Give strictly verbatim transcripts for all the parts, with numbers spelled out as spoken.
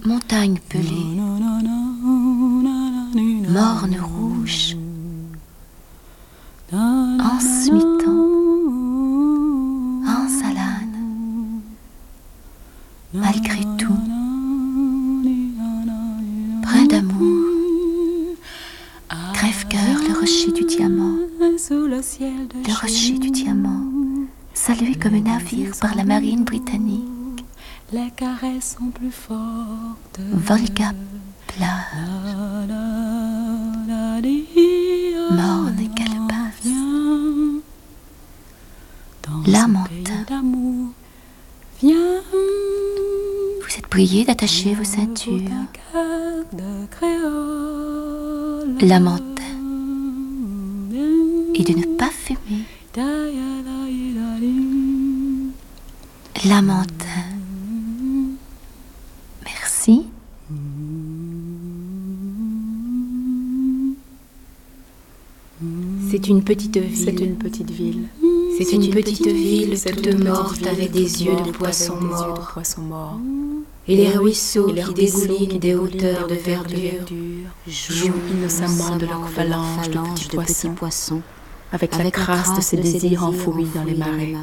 Montagne pelée, morne rouge, en smitant, en salade, malgré tout, brin d'amour, crève-cœur, le rocher du diamant, le rocher du diamant, salué comme un navire par la marine britannique. Les caresses sont plus fortes. Volga plage, morne calebasse, lamentin. Vous êtes priés d'attacher vos ceintures. Lamentin. Et de ne pas fumer. Lamentin. Merci. C'est une petite ville. C'est une petite ville. C'est une, une petite ville toute morte ville avec des yeux de poisson morts. morts. Et les ruisseaux et les qui dégoulinent des hauteurs de verdure jouent innocemment de leurs phalanges de petits poissons, poissons avec, avec la crasse de ces désirs enfouis dans les marais.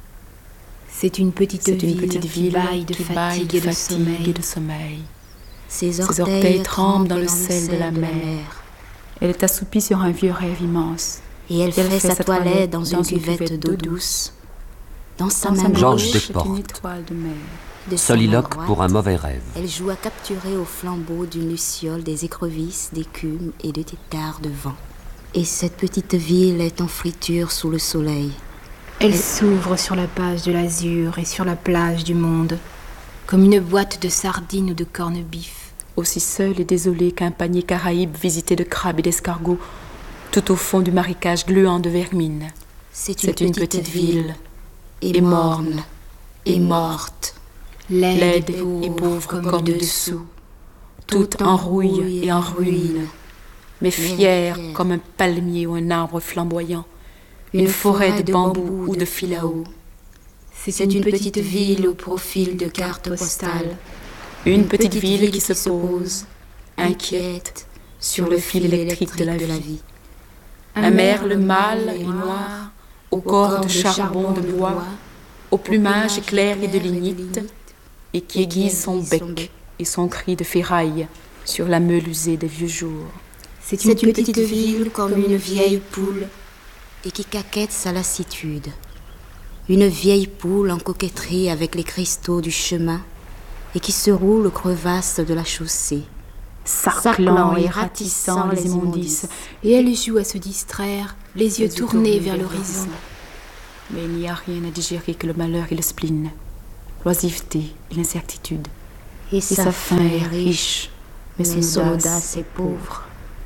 C'est une petite C'est ville, une petite ville qui baille de qui fatigue, baille de et, de fatigue et de sommeil. Ses orteils, Ses orteils tremblent dans le sel de la mer. Elle est assoupie sur un vieux rêve immense. Et elle, et elle fait, fait sa toilette dans, dans une cuvette d'eau douce. Dans sa main Georges gauche, Desportes, de soliloque pour un mauvais rêve. Elle joue à capturer au flambeau d'une luciole des écrevisses, d'écume et de têtards de vent. Et cette petite ville est en friture sous le soleil. Elle, elle s'ouvre sur la page de l'azur et sur la plage du monde, comme une boîte de sardines ou de corned-beef. Aussi seule et désolée qu'un panier caraïbe visité de crabes et d'escargots, tout au fond du marécage gluant de vermine. C'est une, C'est une petite, petite ville, ville, et morne, et morte, laide, laide et pauvre, et pauvre comme, comme dessous, toute en rouille et en ruine, mais fière comme un palmier ou un arbre flamboyant, une, une forêt, forêt de bambous ou de filaos. C'est une, une petite ville au profil de carte postale, une petite ville qui se pose, inquiète, sur le fil électrique de la vie. Un merle mâle et noir, au corps de charbon de bois, au plumage clair et de lignite, et qui aiguise son bec et son cri de ferraille sur la meule usée des vieux jours. C'est une, une petite ville comme une vieille poule, et qui caquette sa lassitude. Une vieille poule en coquetterie avec les cristaux du chemin, et qui se roule aux crevasses de la chaussée. Sarclant et ratissant les immondices, et elle joue à se distraire, les yeux tournés vers l'horizon. Mais il n'y a rien à digérer que le malheur et le spleen, l'oisiveté et l'incertitude. Et, et sa faim est riche, mais son, mais son audace, audace est pauvre.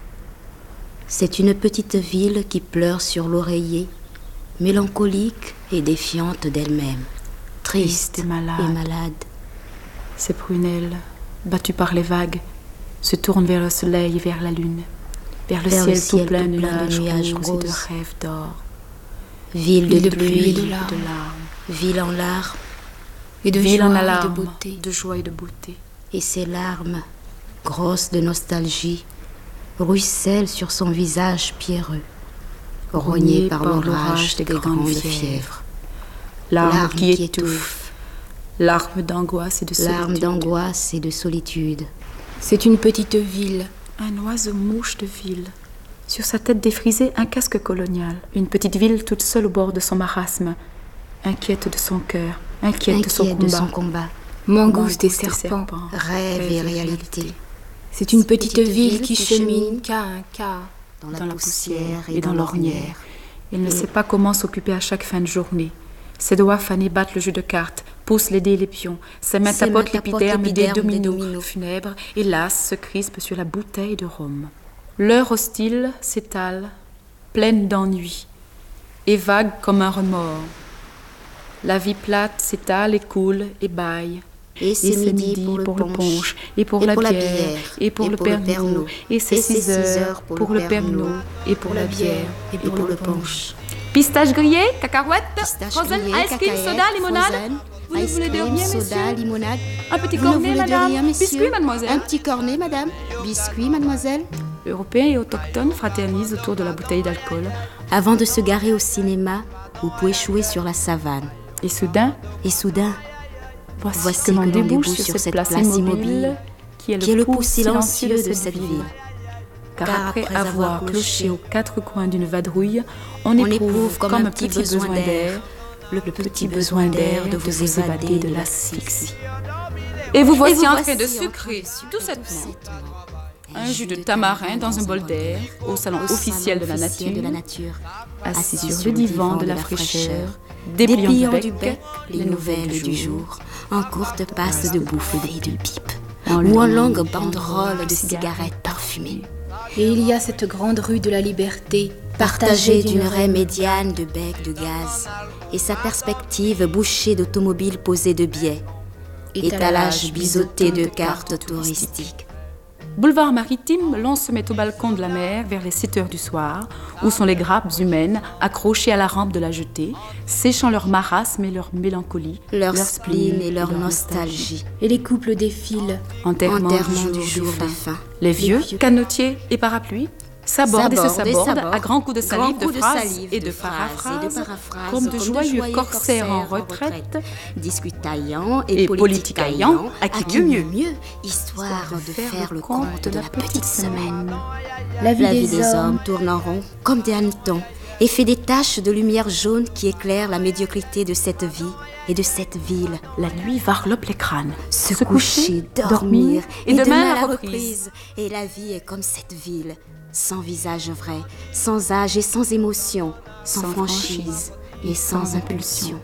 C'est une petite ville qui pleure sur l'oreiller, mélancolique et défiante d'elle-même, triste, triste et malade. Et malade. Ses prunelles, battues par les vagues, se tournent vers le soleil et vers la lune, vers le, vers ciel, le ciel tout plein de nuages, nuages roses, roses et de rêves d'or. Ville de, de pluie et de larmes, de larmes. Ville en larmes, et de ville joie en alarme, et de beauté, de joie et de beauté. Et ces larmes, grosses de nostalgie, ruissellent sur son visage pierreux, rogné par l'orage des grandes fièvres. Larmes qui étouffent, larmes d'angoisse et de solitude. Larmes d'angoisse et de solitude. C'est une petite ville. Un oiseau-mouche de ville. Sur sa tête défrisée, un casque colonial. Une petite ville toute seule au bord de son marasme. Inquiète de son cœur, inquiète, inquiète de, son de son combat. Mangouste et serpents, serpents, rêve, rêve et réalité. réalité. C'est une petite, petite ville qui chemine qu'à un quart dans la, dans la poussière et dans l'ornière. Il ne sait pas comment s'occuper à chaque fin de journée. Ses doigts fanés battent le jeu de cartes, poussent les dés et les pions. Ses mains tapotent l'épiderme des dominos, dominos funèbres et las se crispent sur la bouteille de rhum. L'heure hostile s'étale, pleine d'ennui, et vague comme un remords. La vie plate s'étale et coule et bâille. Et c'est midi, midi pour, le, pour punch, le punch, et pour, et et la, pour bière, la bière, et pour, et le, pour le pernod, et c'est six heures pour, pour le pernod, et pour la bière, et pour le punch. Pistache grillée, cacahuètes, Pistache frozen, grillée, ice cream, soda, limonade. Frozen. vous ne Ice voulez de cream, rien, soda, messieurs? limonade. Un petit Vous ne cornet, voulez de madame? rien, messieurs? Biscuit, mademoiselle? Un petit cornet, madame? Biscuit, mademoiselle? Européens et autochtones fraternisent autour de la bouteille d'alcool. Avant de se garer au cinéma ou pour échouer sur la savane. Et soudain, Et soudain, voici, voici que l'on que l'on débouche débouche sur, sur cette cette place, place immobile, immobile qui est le, qui est le pouls pouls silencieux de cette ville. Car, Car après, après avoir avoir cloché cloché aux quatre coins d'une vadrouille, on, on éprouve, éprouve comme, un petit besoin d'air, le petit besoin d'air de vous évader de l'asphyxie. Et vous voici Et vous en voici train de en train sucrer, de sucrer tout tout simplement, simplement un jus de tamarin dans un bol d'air, au salon au officiel de la officiel nature, de la nature, assis sur le divan de la fraîcheur, dépliant dépliant du du bec bec les nouvelles du jour, en courte passe de bouffe et de pipe, en ou en longue longue banderole de cigarettes parfumées, Et il y a cette grande rue de la liberté, partagée d'une raie médiane de becs de gaz, et sa perspective bouchée d'automobiles posées de biais, étalage biseauté de cartes touristiques. Boulevard maritime, l'on se met au balcon de la mer vers les sept heures du soir, où sont les grappes humaines accrochées à la rampe de la jetée, séchant leur marasme et leur mélancolie, Leur spleen et leur nostalgie, et les couples défilent. Enterrement, enterrement du jour de fin. fin. Les vieux, canotiers et parapluies s'abordent et se S'abordent et sabordent s'abordent, à grands coups de grands salive, de coups de phrases salive, et de de phrases et de paraphrases, paraphrases, comme de comme de joyeux joyeux corsaires en corsaires en retraite, discutaillant et, et politicaillant, politicaillant, à qui mieux mieux, mieux, histoire de faire le compte de la petite semaine. La vie, La des, vie des hommes, hommes tourne en rond comme des hannetons et fait des taches de lumière jaune qui éclairent la médiocrité de cette vie et de cette ville. la nuit varlope les crânes, Se, coucher, dormir, et demain la reprise. Et la vie est comme cette ville, sans visage vrai, sans âge et sans émotion, sans, Sans franchise, franchise et sans impulsion.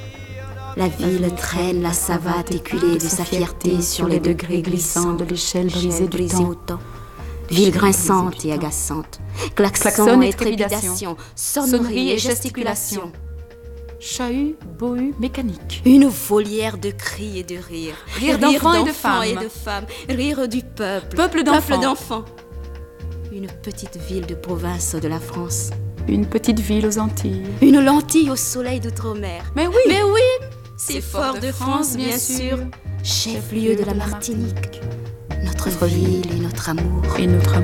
La ville traîne la savate éculée de sa fierté sur les degrés glissants de l'échelle brisée du brisée temps. au temps. Ville grinçante et agaçante, klaxon Klaxon et et trépidation, sonnerie et gesticulation. Chahut, bohut, mécanique. Une volière de cris et de rires. Rire d'enfants et de d'enfants femmes. et de femmes. Rire du peuple. Peuple d'enfants. d'enfants. Une petite ville de province de la France. Une petite ville aux Antilles. Une lentille au soleil d'outre-mer. Mais oui, Mais oui, c'est Fort-de-France, bien sûr. Chef-lieu de la Martinique. Notre ville et notre amour. Et notre amour.